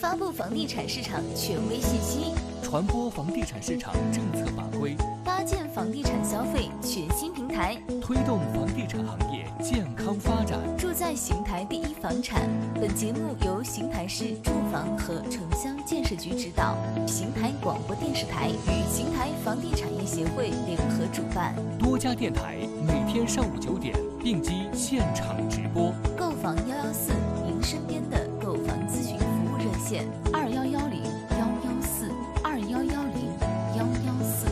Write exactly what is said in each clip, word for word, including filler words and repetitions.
发布房地产市场权威信息， 传播房地产市场政策法规， 搭建房地产消费全新平台， 推动房地产行业健康发展。 住在邢台第一房产。本节目由邢台市住房和城乡建设局指导，邢台广播电视台与邢台房地产业协会联合主办， 多家电台每天上午九点并机现场直播。 购房幺幺四，您身边的购房咨询服务热线二幺幺零幺幺四二幺幺零幺幺四。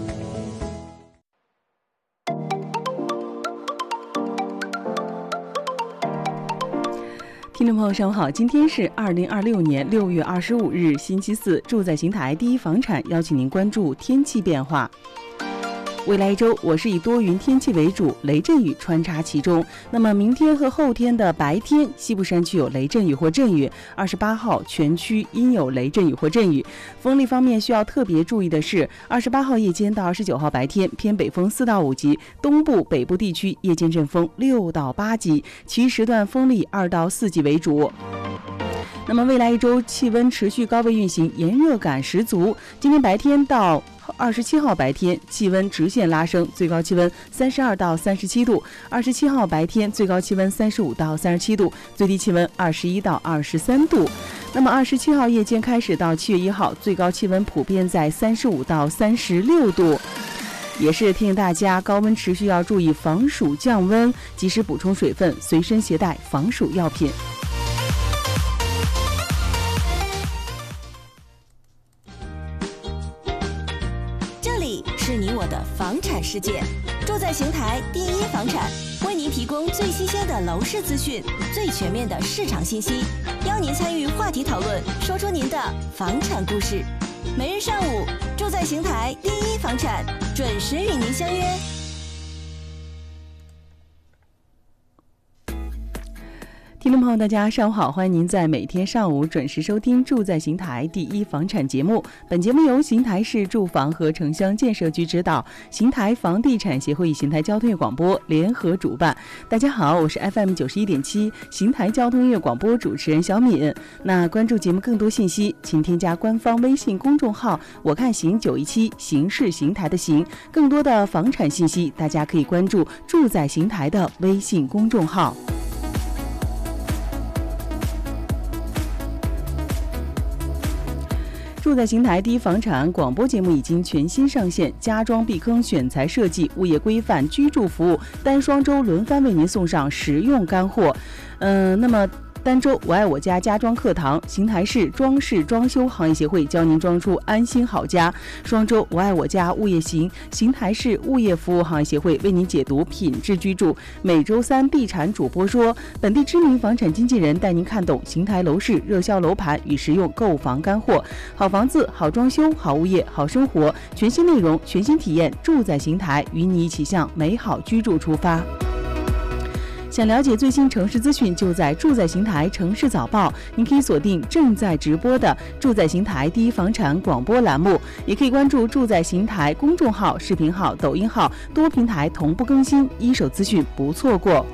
听众朋友上午好，今天是二零二六年六月二十五日星期四，住在邢台第一房产邀请您关注天气变化。未来一周，我是以多云天气为主，雷阵雨穿插其中。那么明天和后天的白天，西部山区有雷阵雨或阵雨。二十八号全区阴有雷阵雨或阵雨。风力方面需要特别注意的是，二十八号夜间到二十九号白天，偏北风四到五级，东部、北部地区夜间阵风六到八级，其余时段风力二到四级为主。那么未来一周气温持续高位运行，炎热感十足。今天白天到二十七号白天气温直线拉升，最高气温三十二到三十七度；二十七号白天最高气温三十五到三十七度，最低气温二十一到二十三度。那么二十七号夜间开始到七月一号，最高气温普遍在三十五到三十六度。也是提醒大家，高温持续要注意防暑降温，及时补充水分，随身携带防暑药品。 是你我的房产世界，住在邢台第一房产，为您提供最新鲜的楼市资讯，最全面的市场信息，邀您参与话题讨论，说出您的房产故事。每日上午，住在邢台第一房产，准时与您相约。 听众朋友大家上午好，欢迎您在每天上午准时收听住在邢台第一房产节目。本节目由邢台市住房和城乡建设局指导，邢台房地产协会与邢台交通业广播联合主办。大家好，我是 F M 九十一点七 邢台交通业广播主持人小敏。那关注节目更多信息，请添加官方微信公众号我看邢九一七，邢是邢台的邢。更多的房产信息大家可以关注住在邢台的微信公众号。住在邢台第一房产广播节目已经全新上线，家装避坑选材设计、物业规范、居住服务，单双周轮番为您送上实用干货。嗯、呃，那么单周我爱我家家装课堂，邢台市装饰装修行业协会教您装出安心好家。双周我爱我家物业行，邢台市物业服务行业协会为您解读品质居住。每周三地产主播说，本地知名房产经纪人带您看懂邢台楼市热销楼盘与实用购房干货。好房子、好装修、好物业、好生活，全新内容、全新体验，住在邢台，与你一起向美好居住出发。想了解最新城市资讯，就在住在邢台城市早报。您可以锁定正在直播的住在邢台第一房产广播栏目，也可以关注住在邢台公众号、视频号、抖音号，多平台同步更新，一手资讯不错过。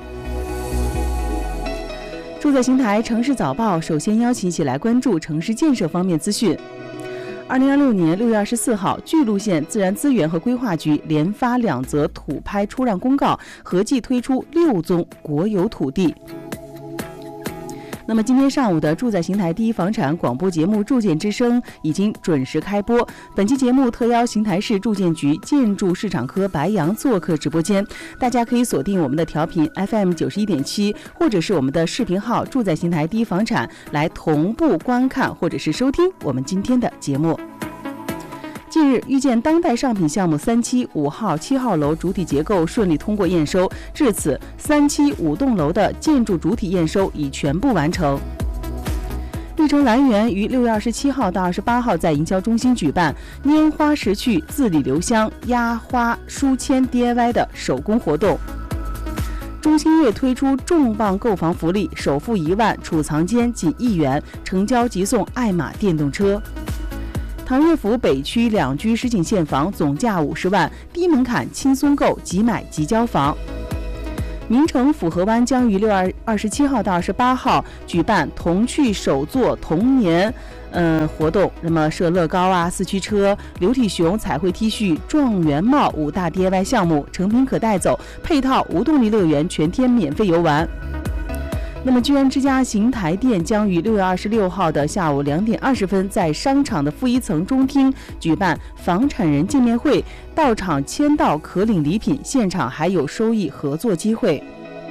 住在邢台城市早报，首先邀请一起来关注城市建设方面资讯。二零二六年六月二十四号，巨鹿县自然资源和规划局连发两则土拍出让公告，合计推出六宗国有土地。那么今天上午的住在邢台第一房产广播节目《住建之声》已经准时开播。本期节目特邀邢台市住建局建筑市场科白杨做客直播间，大家可以锁定我们的调频 F M 九十一点七，或者是我们的视频号住在邢台第一房产来同步观看或者是收听我们今天的节目。近日，遇见当代上品项目三期五号、七号楼主体结构顺利通过验收，至此三期五栋楼的建筑主体验收已全部完成。绿城蓝园于六月二十七号到二十八号在营销中心举办拈花识趣、自理留香、压花书签 D I Y 的手工活动。中新月推出重磅购房福利，首付一万，储藏间仅一元，成交即送爱玛电动车。唐悦府北区两居实景现房总价五十万，低门槛轻松购，即买即交房。 名城府河湾将于六月二十七号到二十八号举办童趣手作童年嗯活动，那么设乐高啊、四驱车、流体熊、彩绘 T 恤、状元帽五大 D I Y 项目，成品可带走，配套无动力乐园全天免费游玩。那么居然之家邢台店将于六月二十六号的下午两点二十分，在商场的负一层中厅举办房产人见面会，到场签到可领礼品，现场还有收益合作机会。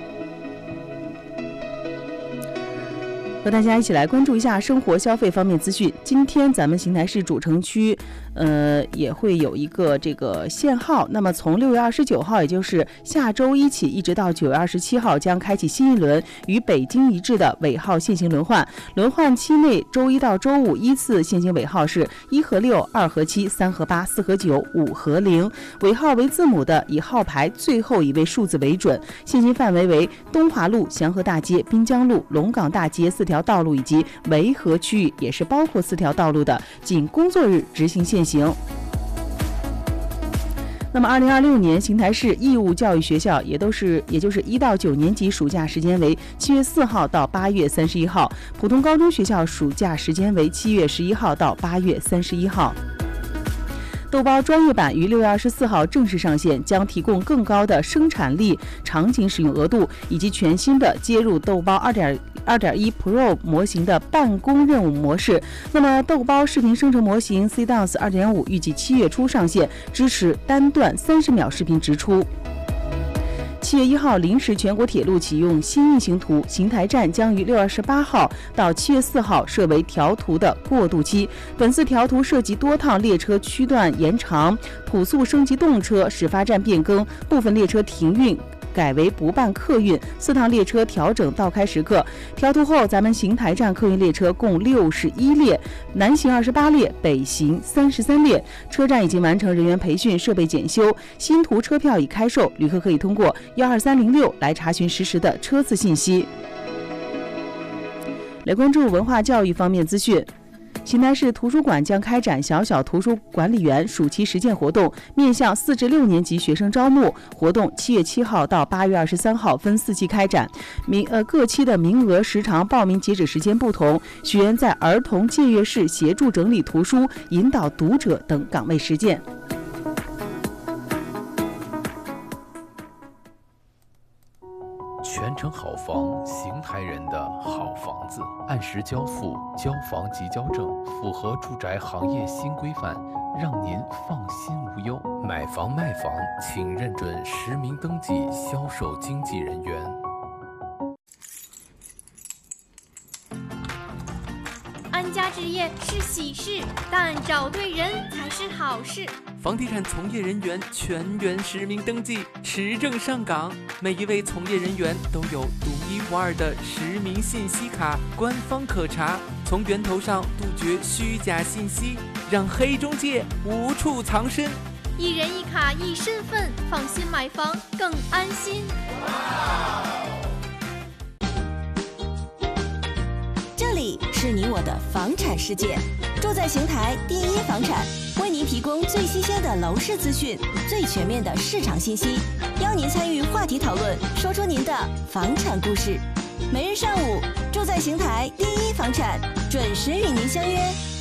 和大家一起来关注一下生活消费方面资讯。今天咱们邢台市主城区，呃，也会有一个这个限号。那么从六月二十九号，也就是下周一起，一直到九月二十七号，将开启新一轮与北京一致的尾号限行轮换。轮换期内，周一到周五依次限行尾号是一和六、二和七、三和八、四和九、五和零。尾号为字母的，以号牌最后一位数字为准。限行范围为东华路、祥和大街、滨江路、龙岗大街四条道路以及维和区域，也是包括四条道路的，仅工作日执行限行。那么二零二六年邢台市义务教育学校也都是也就是一到九年级暑假时间为七月四号到八月三十一号，普通高中学校暑假时间为七月十一号到八月三十一号。豆包专业版于六月二十四号正式上线，将提供更高的生产力场景使用额度，以及全新的接入豆包二点二点一 Pro 模型的办公任务模式。那么豆包视频生成模型 C D A S 二点五 预计七月初上线，支持单段三十秒视频直出。七月一号，临时全国铁路启用新运行图，邢台站将于六月二十八号到七月四号设为调图的过渡期。本次调图涉及多趟列车区段延长、普速升级动车、始发站变更、部分列车停运改为不办客运，四趟列车调整到开时刻。调图后，咱们邢台站客运列车共六十一列，南行二十八列，北行三十三列。车站已经完成人员培训、设备检修，新图车票已开售，旅客可以通过幺二三零六来查询实时的车次信息。来关注文化教育方面资讯。邢台市图书馆将开展小小图书管理员暑期实践活动，面向四至六年级学生招募。活动七月七号到八月二十三号分四期开展，名呃各期的名额、时长、报名截止时间不同。学员在儿童借阅室协助整理图书、引导读者等岗位实践。 全程好房，邢台人的好房子，按时交付，交房即交证，符合住宅行业新规范，让您放心无忧。买房卖房，请认准实名登记销售经纪人员。 安家置业是喜事，但找对人才是好事。 房地产从业人员全员实名登记，持证上岗，每一位从业人员都有独一无二的实名信息卡，官方可查，从源头上杜绝虚假信息，让黑中介无处藏身。 一人一卡一身份，放心买房更安心。 这里是你我的房产世界，住在邢台第一房产，为您提供最新鲜的楼市资讯，最全面的市场信息，邀您参与话题讨论，说出您的房产故事。每日上午，住在邢台第一房产，准时与您相约。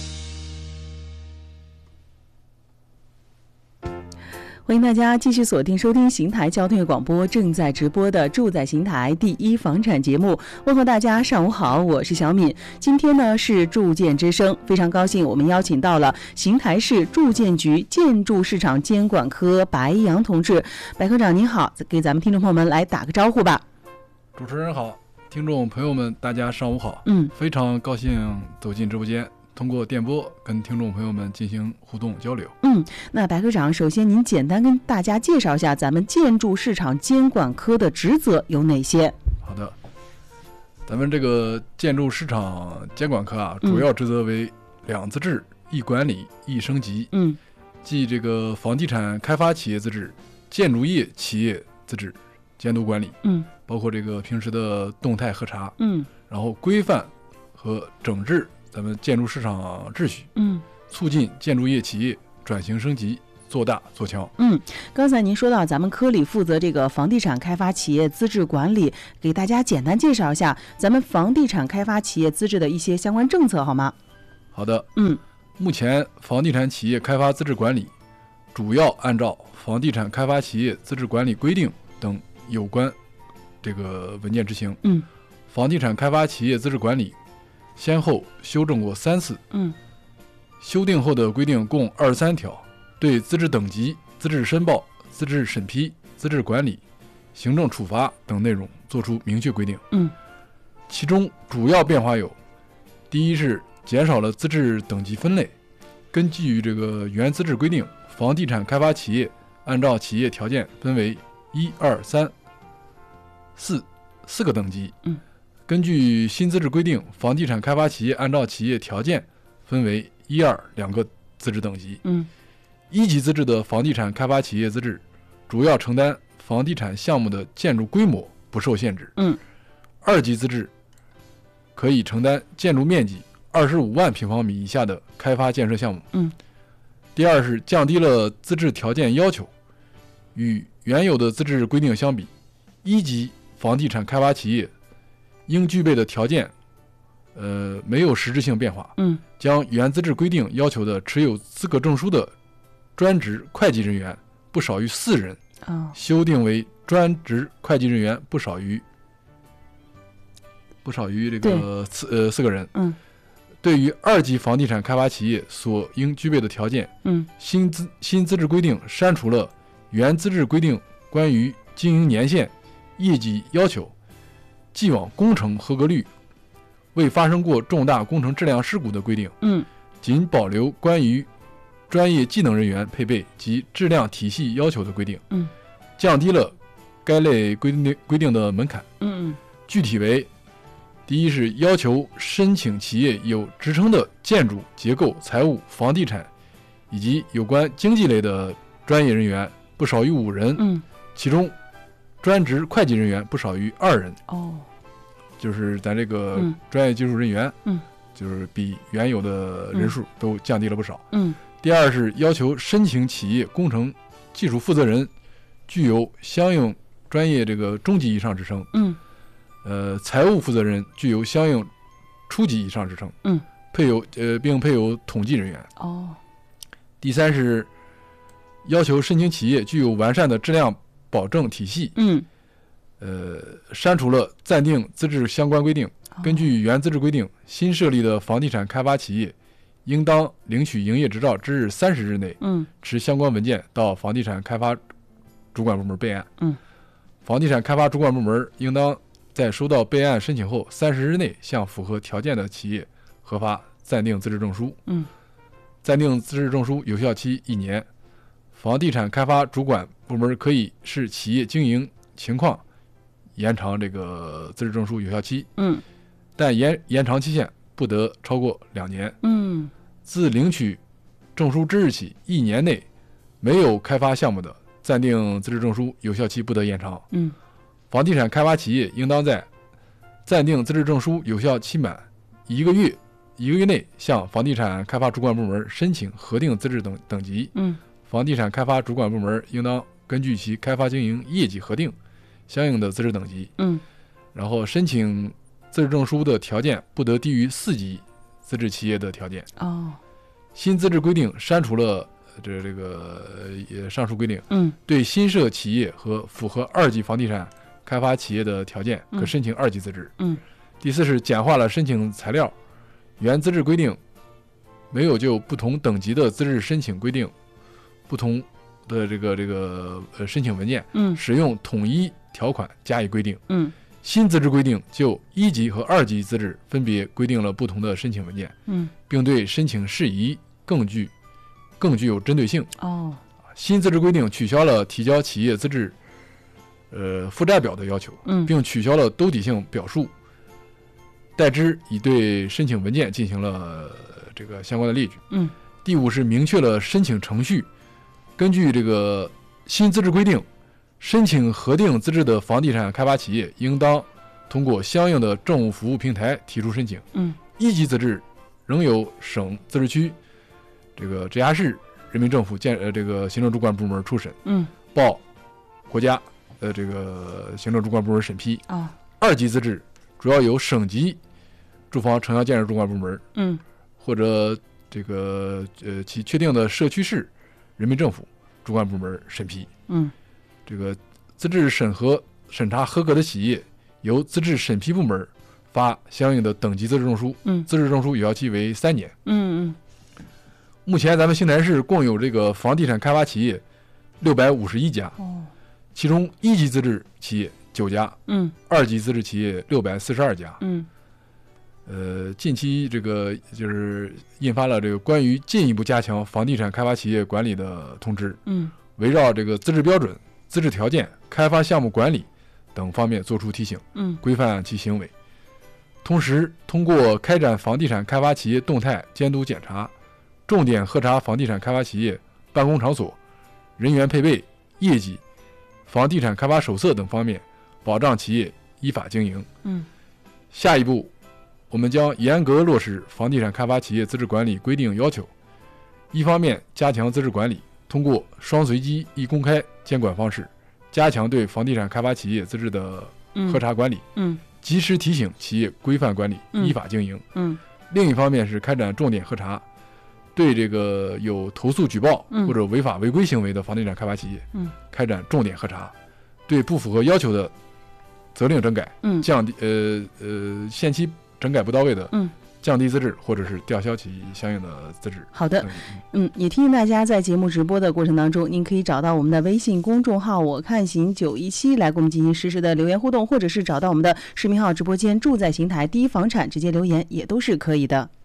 欢迎大家继续锁定收听邢台交通乐广播正在直播的住在邢台第一房产节目。问候大家上午好，我是小敏。今天呢是住建之声，非常高兴我们邀请到了邢台市住建局建筑市场监管科白杨同志。白科长您好，给咱们听众朋友们来打个招呼吧。 主持人好，听众朋友们大家上午好。 嗯， 非常高兴走进直播间，通过电波跟听众朋友们进行互动交流。 嗯，那白科长，首先您简单跟大家介绍一下咱们建筑市场监管科的职责有哪些？ 好的，咱们这个建筑市场监管科啊，主要职责为两资质、一管理、一升级。 嗯， 即这个房地产开发企业资质、建筑业企业资质监督管理。 嗯， 包括这个平时的动态核查。 嗯， 然后规范和整治咱们建筑市场秩序。 嗯， 促进建筑业企业转型升级， 做大做强。 嗯，刚才您说到咱们科里负责这个房地产开发企业资质管理，给大家简单介绍一下咱们房地产开发企业资质的一些相关政策好吗？ 好的， 嗯， 目前房地产企业开发资质管理主要按照房地产开发企业资质管理规定等有关这个文件执行。 嗯， 房地产开发企业资质管理先后修正过三次。 嗯， 修订后的规定共二十三条，对资质等级、资质申报、资质审批、资质管理、行政处罚等内容作出明确规定。 嗯， 其中主要变化有：第一是减少了资质等级分类，根据这个原资质规定，房地产开发企业按照企业条件分为一、二、三、四四个等级。 嗯， 根据新资质规定，房地产开发企业按照企业条件分为一、二两个资质等级。 嗯， 一级资质的房地产开发企业资质，主要承担房地产项目的建筑规模不受限制。 嗯， 二级资质可以承担建筑面积二十五万平方米以下的开发建设项目。 嗯， 第二是降低了资质条件要求，与原有的资质规定相比，一级房地产开发企业应具备的条件，呃，没有实质性变化。 嗯， 将原资质规定要求的持有资格证书的专职会计人员不少于四人， 哦， 修订为专职会计人员不少于不少于这个四呃四个人。 嗯， 对于二级房地产开发企业所应具备的条件， 嗯， 新资新资质规定删除了原资质规定关于经营年限、业绩要求、既往工程合格率、未发生过重大工程质量事故的规定。 嗯， 仅保留关于专业技能人员配备及质量体系要求的规定。 嗯， 降低了该类规定规定的门槛。 嗯， 具体为：第一是要求申请企业有职称的建筑、结构、财务、房地产以及有关经济类的专业人员不少于五人。 嗯， 其中专职会计人员不少于二人。 哦， 就是咱这个嗯专业技术人员， 嗯， 就是比原有的人数都降低了不少。 嗯， 第二是要求申请企业工程技术负责人具有相应专业这个中级以上职称。 嗯， 呃，财务负责人具有相应初级以上职称。 嗯， 配有呃并配有统计人员。 哦， 第三是要求申请企业具有完善的质量保证体系。 嗯， 呃，删除了暂定资质相关规定。根据原资质规定，新设立的房地产开发企业应当领取营业执照之日三十日内， 嗯， 持相关文件到房地产开发主管部门备案。 嗯， 房地产开发主管部门应当在收到备案申请后三十日内，向符合条件的企业核发暂定资质证书。 嗯， 暂定资质证书有效期一年。房地产开发主管部门可以视企业经营情况延长这个资质证书有效期。 嗯， 但延延长期限不得超过两年。 嗯， 自领取证书之日起一年内没有开发项目的，暂定资质证书有效期不得延长。 嗯， 房地产开发企业应当在暂定资质证书有效期满一个月一个月内向房地产开发主管部门申请核定资质等等级。 嗯， 房地产开发主管部门应当根据其开发经营业绩核定相应的资质等级。 嗯，然后申请资质证书的条件不得低于四级资质企业的条件。 哦， 新资质规定删除了这这个呃上述规定。 嗯， 对新设企业和符合二级房地产开发企业的条件，可申请二级资质。 嗯， 第四是简化了申请材料，原资质规定没有就不同等级的资质申请规定不同的这个这个呃申请文件， 嗯， 使用统一条款加以规定。 嗯， 新资质规定就一级和二级资质分别规定了不同的申请文件。 嗯， 并对申请事宜更具更具有针对性。 哦， 新资质规定取消了提交企业资质呃负债表的要求， 嗯， 并取消了兜底性表述，代之已对申请文件进行了、呃、这个相关的列举。 嗯， 第五是明确了申请程序，根据这个新资质规定，申请核定资质的房地产开发企业应当通过相应的政务服务平台提出申请。 嗯， 一级资质仍由省、自治区、这个直辖市人民政府建呃这个行政主管部门初审， 嗯， 报国家呃这个行政主管部门审批。 哦， 二级资质主要由省级住房城乡建设主管部门， 嗯， 或者这个呃其确定的社区市人民政府主管部门审批。 嗯， 这个资质审核审查合格的企业，由资质审批部门发相应的等级资质证书。 嗯， 资质证书有效期为三年。 嗯嗯。 目前咱们邢台市共有这个房地产开发企业六百五十一家， 哦， 其中一级资质企业九家， 嗯， 二级资质企业六百四十二家。 嗯， 呃，近期这个就是印发了这个关于进一步加强房地产开发企业管理的通知。 嗯， 围绕这个资质标准、资质条件、开发项目管理等方面作出提醒， 嗯， 规范其行为。同时，通过开展房地产开发企业动态监督检查，重点核查房地产开发企业办公场所、人员配备、业绩、房地产开发手册等方面，保障企业依法经营。 嗯， 下一步，我们将严格落实房地产开发企业资质管理规定要求，一方面加强资质管理，通过双随机一公开监管方式，加强对房地产开发企业资质的核查管理， 嗯， 及时提醒企业规范管理、 嗯、 依法经营。 嗯， 另一方面是开展重点核查，对这个有投诉举报或者违法违规行为的房地产开发企业， 嗯， 开展重点核查，对不符合要求的责令整改， 嗯， 降低呃呃限期整改不到位的， 嗯， 降低资质或者是吊销其相应的资质。 好的，嗯，也提醒大家在节目直播的过程当中，您可以找到我们的微信公众号我看行九一七来跟我们进行实时的留言互动，或者是找到我们的视频号直播间住在邢台第一房产直接留言也都是可以的。